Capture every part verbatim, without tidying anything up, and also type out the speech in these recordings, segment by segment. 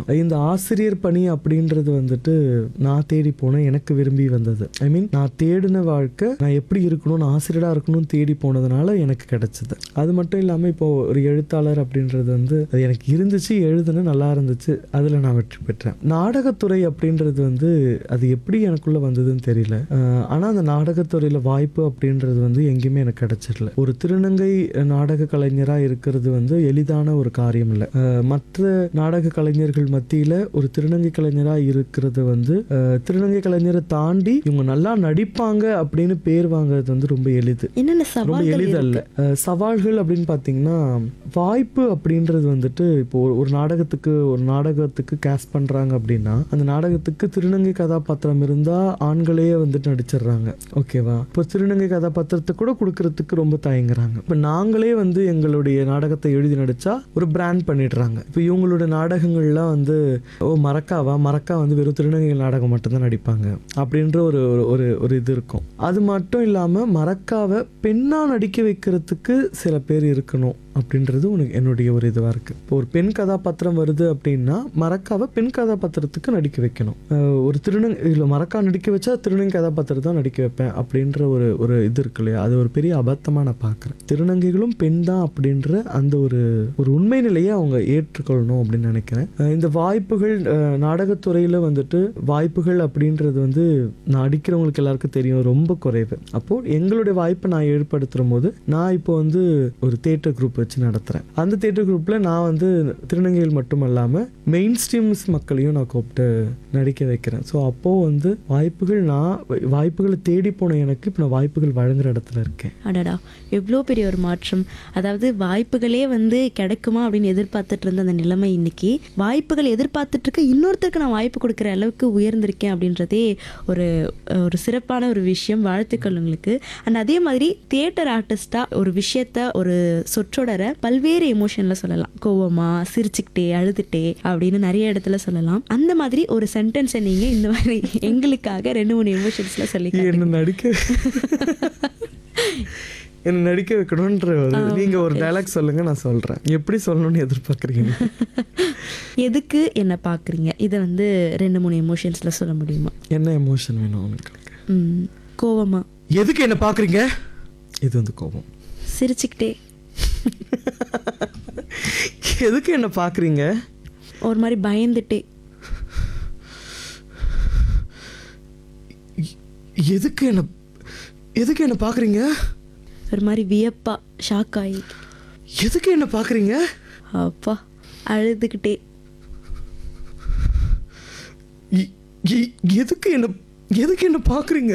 சொல்லணும். இந்த ஆசிரியர் பணி அப்படின்றது வந்துட்டு நான் தேடி போனேன், எனக்கு விரும்பி வந்தது. ஐ மீன் நான் தேடின வாழ்க்கை நான் எப்படி இருக்கணும், நான் ஆசிரியராக இருக்கணும்னு தேடி போனதுனால எனக்கு கிடைச்சது. அது மட்டும் இல்லாமல் இப்போ ஒரு எழுத்தாளர் அப்படின்றது வந்து அது எனக்கு இருந்துச்சு, எழுதுன நல்லா இருந்துச்சு, அதில் நான் வெற்றி பெற்றேன். நாடகத்துறை அப்படின்றது வந்து அது எப்படி எனக்குள்ளே வந்ததுன்னு தெரியல. ஆனால் அந்த நாடகத்துறையில் வாய்ப்பு அப்படின்றது வந்து எங்கேயுமே எனக்கு கிடைச்சிடல. ஒரு திருநங்கை நாடக கலைஞராக இருக்கிறது வந்து எளிதான ஒரு காரியம் இல்லை. மற்ற நாடக கலைஞர்கள் மத்தியில் ஒரு திருநங்கை கலைஞராக இருக்கிறது வந்து திருநங்கை கலைஞரை தாண்டி இவங்க நல்லா நடிப்பாங்க அப்படின்னு பேர் வாங்குறது வந்து ரொம்ப எளிது, ரொம்ப எளிது அல்ல. சவால்கள் அப்படின்னு பார்த்தீங்கன்னா வாய்ப்பு அப்படின்றது வந்துட்டு இப்போ ஒரு நாடகத்துக்கு ஒரு நாடகத்துக்கு கேஸ்ட் பண்ணுறாங்க அப்படின்னா அந்த நாடகத்துக்கு திருநங்கை கதாபாத்திரம் இருந்தால் ஆண்களே வந்துட்டு நடிச்சிடுறாங்க. ஓகேவா? இப்போ திருநங்கை கதாபாத்திரத்தை கூட கொடுக்கறதுக்கு ரொம்ப தயங்குறாங்க. இப்போ நாங்களே வந்து எங்களுடைய நாடகத்தை எழுதி நடிச்சா ஒரு பிராண்ட் பண்ணிடுறாங்க. இப்போ இவங்களோட நாடகங்கள்லாம் வந்து ஓ மரக்காவா மரக்கா வந்து வெறும் திருநங்கை நாடகம் மட்டும்தான் நடிப்பாங்க அப்படின்ற ஒரு ஒரு ஒரு இது இருக்கும். அது மட்டும் இல்லாமல் மரக்காவை பெண்ணாக நடிக்க வைக்கிறதுக்கு சில பேர் இருக்கணும் அப்படின்றது உனக்கு என்னுடைய ஒரு இதுவாக இருக்குது. இப்போ ஒரு பெண் கதாபாத்திரம் வருது அப்படின்னா மரக்காவை பெண் கதாபாத்திரத்துக்கு நடிக்க வைக்கணும். ஒரு திருநங்கை இல்லை மரக்கா நடிக்க வச்சா திருநங்கை கதாபாத்திரம் தான் நடிக்க வைப்பேன் அப்படின்ற ஒரு ஒரு இது இருக்கு இல்லையா, அது ஒரு பெரிய அபத்தமாக நான் பார்க்குறேன். திருநங்கைகளும் பெண் தான் அப்படின்ற அந்த ஒரு ஒரு உண்மை நிலையை அவங்க ஏற்றுக்கொள்ளணும் அப்படின்னு நினைக்கிறேன். இந்த வாய்ப்புகள் நாடகத்துறையில் வந்துட்டு வாய்ப்புகள் அப்படின்றது வந்து நான் அடிக்கிறவங்களுக்கு எல்லாருக்கும் தெரியும் ரொம்ப குறைவு. அப்போது எங்களுடைய வாய்ப்பை நான் ஏற்படுத்துகிற போது நான் இப்போ வந்து ஒரு தியேட்டர் குரூப் வச்சு நடத்துகிறேன். அந்த தியேட்டர் குரூப்பில் நான் வந்து திருநங்கைகள் மட்டும் இல்லாமல் மெயின் ஸ்ட்ரீம்ஸ் மக்களையும் நான் கூப்பிட்டு நடிக்க வைக்கிறேன். ஸோ அப்போது வந்து வாய்ப்புகள் நான் வாய்ப்புகளை தேடி போன எனக்கு இப்போ நான் வாய்ப்புகள் வழங்குற இடத்துல இருக்கேன். அடடா, எவ்வளோ பெரிய ஒரு மாற்றம். அதாவது வாய்ப்புகளே வந்து கிடைக்குமா அப்படின்னு எதிர்பார்த்துட்டு இருந்த அந்த நிலைமை இன்னைக்கு வாய்ப்புகள் எதிர்பார்த்துட்டு இருக்க இன்னொருத்தருக்கு நான் வாய்ப்பு கொடுக்குற அளவுக்கு உயர்ந்திருக்கேன் அப்படின்றதே ஒரு ஒரு சிறப்பான ஒரு விஷயம். வாழ்த்துக்கள் உங்களுக்கு. அண்ட் அதே மாதிரி தியேட்டர் ஆர்டிஸ்டாக ஒரு விஷயத்த ஒரு சொற்றொடர பல்வேறு எமோஷன்ல சொல்லலாம். கோவமா, சிரிச்சுக்கிட்டே, அழுதுட்டே அப்படின்னு நிறைய இடத்துல சொல்லலாம். அந்த மாதிரி ஒரு சென்டென்ஸை நீங்க இந்த மாதிரி எங்களுக்காக ரெண்டு மூணு எமோஷன்ஸ்ல சொல்லி என்ன நடிக்க என்ன நடிக்க வைக்கணும்ன்ற நீங்க ஒரு டயலாக் சொல்லுங்க, நான் சொல்றேன் எப்படி சொல்லணும்னு எதிர்பார்க்குறீங்க. எதுக்கு என்ன பாக்குறீங்க, இதை வந்து ரெண்டு மூணு எமோஷன்ஸ்ல சொல்ல முடியுமா? என்ன எமோஷன் வேணும் உனக்கு? ம் கோவமா. எதுக்கு என்ன பாக்குறீங்க? இது வந்து கோபம். சிரிச்சுக்கிட்டே. எதுக்கு என்ன பாக்குறீங்க? ஒரு மாதிரி பயந்துட்டே. எதுக்கு என்ன எதுக்கு என்ன பாக்குறீங்க? ஒரு மாதிரி வியப்பா, ஷாக் ஆகி. எதுக்கு என்ன பாக்குறீங்க? அப்பா, அழுதுகிட்டே. எதுக்கு என்ன எதுக்கு என்ன பாக்குறீங்க?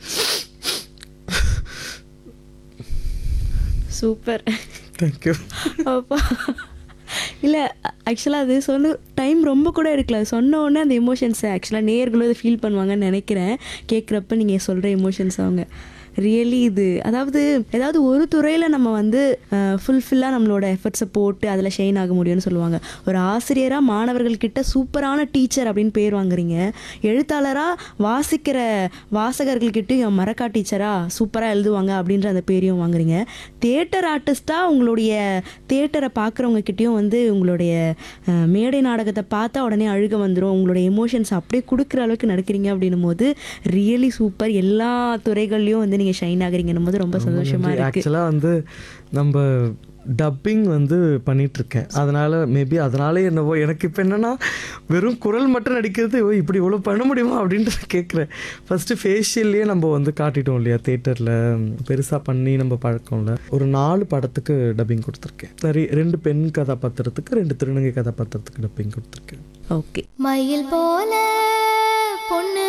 Super, thank you. அப்பா இல்லை, ஆக்சுவலாக அது சொன்ன டைம் ரொம்ப கூட எடுக்கல. சொன்ன உடனே அந்த எமோஷன்ஸை ஆக்சுவலாக நேயர்களும் இதை ஃபீல் பண்ணுவாங்கன்னு நினைக்கிறேன். கேட்குறப்ப நீங்கள் சொல்கிற எமோஷன்ஸ் அவங்க ரியலி இது அதாவது ஏதாவது ஒரு துறையில் நம்ம வந்து ஃபுல்ஃபில்லாக நம்மளோட எஃபர்ட்ஸை போட்டு அதில் ஷைன் ஆக முடியும்னு சொல்லுவாங்க. ஒரு ஆசிரியராக மாணவர்கள்கிட்ட சூப்பரான டீச்சர் அப்படின்னு பேர் வாங்குறீங்க. எழுத்தாளராக வாசிக்கிற வாசகர்கள்கிட்டையும் மரக்கா டீச்சராக சூப்பராக எழுதுவாங்க அப்படின்ற அந்த பேரையும் வாங்குறீங்க. தியேட்டர் ஆர்டிஸ்ட்டாக உங்களுடைய தியேட்டரை பார்க்குறவங்கக்கிட்டையும் வந்து உங்களுடைய மேடை நாடகத்தை பார்த்தா உடனே அழுக வந்துடும், உங்களுடைய எமோஷன்ஸ் அப்படியே கொடுக்குற அளவுக்கு நடக்கிறீங்க அப்படின்னும் போது ரியலி சூப்பர். எல்லா துறைகள்லையும் வந்து நீங்கள் ஷைன் ஆகுறீங்கன்னும் போது ரொம்ப சந்தோஷமாக இருக்குது. ஆக்சுவலாக வந்து நம்ம டப்பிங் வந்து பண்ணிகிட்ருக்கேன், அதனால் மேபி அதனாலே என்னவோ எனக்கு இப்போ என்னென்னா வெறும் குரல் மட்டும் நடிக்கிறது ஓ இப்படி இவ்வளோ பண்ண முடியுமா அப்படின்ட்டு கேட்குறேன். ஃபஸ்ட்டு ஃபேஷியல்லையே நம்ம வந்து காட்டிட்டோம் இல்லையா, தியேட்டரில் பெருசாக பண்ணி நம்ம பழக்கம்ல. ஒரு நாலு படத்துக்கு டப்பிங் கொடுத்துருக்கேன். நிறைய ரெண்டு பெண் கதாபாத்திரத்துக்கு, ரெண்டு திருநங்கை கதாபாத்திரத்துக்கு டப்பிங் கொடுத்துருக்கேன். ஓகே. மயில் போல பொண்ணு